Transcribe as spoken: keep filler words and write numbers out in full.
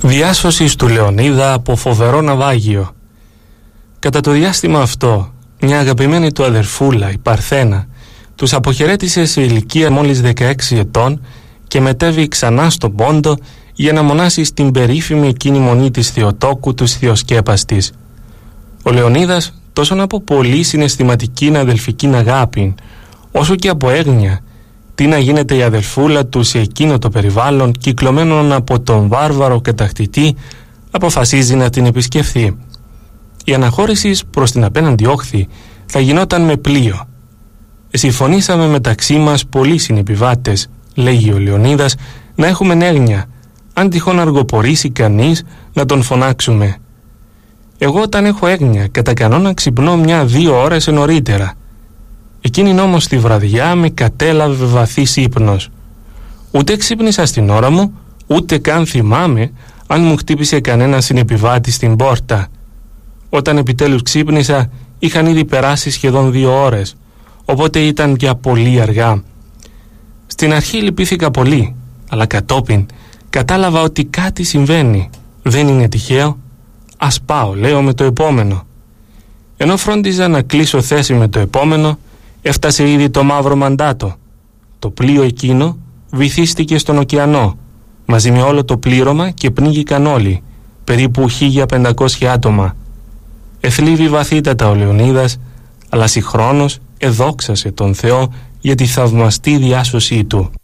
Διάσωσης του Λεωνίδα από φοβερό ναυάγιο. Κατά το διάστημα αυτό, μια αγαπημένη του αδερφούλα, η Παρθένα, τους αποχαιρέτησε σε ηλικία μόλις δεκαέξι ετών και μετέβη ξανά στον Πόντο για να μονάσει στην περίφημη εκείνη μονή της Θεοτόκου του Θεοσκέπαστης. Ο Λεωνίδας, τόσο από πολύ συναισθηματική αδελφική αγάπη, όσο και από έγνοια, τι να γίνεται η αδελφούλα του σε εκείνο το περιβάλλον, κυκλωμένον από τον βάρβαρο κατακτητή, αποφασίζει να την επισκεφθεί. Η αναχώρηση προς την απέναντι όχθη θα γινόταν με πλοίο. Συμφωνήσαμε μεταξύ μας πολλοί συνεπιβάτες, λέγει ο Λεωνίδας, να έχουμε έγνοια, αν τυχόν αργοπορήσει κανείς να τον φωνάξουμε. Εγώ όταν έχω έγνοια κατά κανόνα ξυπνώ μια-δύο ώρες νωρίτερα. Εκείνη όμως τη βραδιά με κατέλαβε βαθύς ύπνος. Ούτε ξύπνησα στην ώρα μου, ούτε καν θυμάμαι αν μου χτύπησε κανένα συνεπιβάτη στην πόρτα. Όταν επιτέλους ξύπνησα είχαν ήδη περάσει σχεδόν δύο ώρες, οπότε ήταν πια πολύ αργά. Στην αρχή λυπήθηκα πολύ, αλλά κατόπιν κατάλαβα ότι κάτι συμβαίνει. Δεν είναι τυχαίο. Ας πάω, λέω, με το επόμενο. Ενώ φρόντιζα να κλείσω θέση με το επόμενο, έφτασε ήδη το μαύρο μαντάτο. Το πλοίο εκείνο βυθίστηκε στον ωκεανό, μαζί με όλο το πλήρωμα, και πνίγηκαν όλοι, περίπου χίλια πεντακόσια άτομα. Εθλίβει βαθύτατα ο Λεωνίδας, αλλά συγχρόνως εδόξασε τον Θεό για τη θαυμαστή διάσωσή του.